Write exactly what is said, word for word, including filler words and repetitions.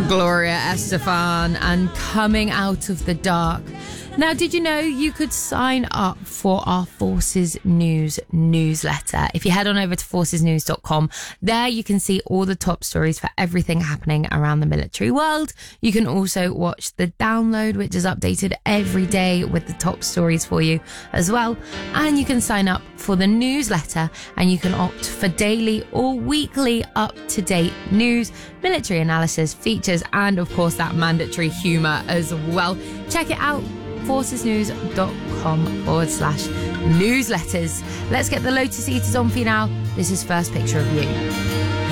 Gloria Estefan and Coming Out of the Dark. Now, did you know you could sign up for our Forces News newsletter? If you head on over to forces news dot com, there you can see all the top stories for everything happening around the military world. You can also watch the download, which is updated every day with the top stories for you as well. And you can sign up for the newsletter and you can opt for daily or weekly up-to-date news, military analysis, features, and of course that mandatory humour as well. Check it out. forces news dot com forward slash newsletters. Let's get the Lotus Eaters on for you now. This is First Picture of You.